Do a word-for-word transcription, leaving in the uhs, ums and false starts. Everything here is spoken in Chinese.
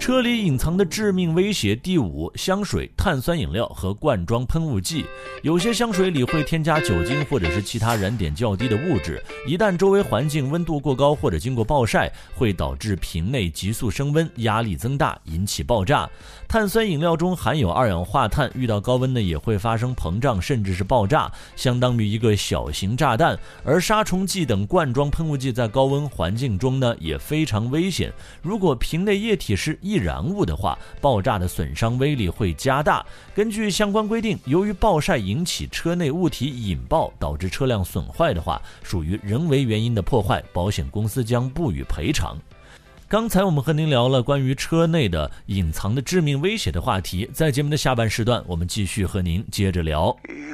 车里隐藏的致命威胁。第五，香水、碳酸饮料和罐装喷雾剂。有些香水里会添加酒精或者是其他燃点较低的物质，一旦周围环境温度过高或者经过暴晒，会导致瓶内急速升温，压力增大，引起爆炸。碳酸饮料中含有二氧化碳，遇到高温呢也会发生膨胀，甚至是爆炸，相当于一个小型炸弹。而杀虫剂等罐装喷雾剂在高温环境中呢也非常危险，如果瓶内液体是易燃物的话，爆炸的损伤威力会加大。根据相关规定，由于暴晒引起车内物体引爆，导致车辆损坏的话，属于人为原因的破坏，保险公司将不予赔偿。刚才我们和您聊了关于车内的隐藏的致命威胁的话题，在节目的下半时段，我们继续和您接着聊。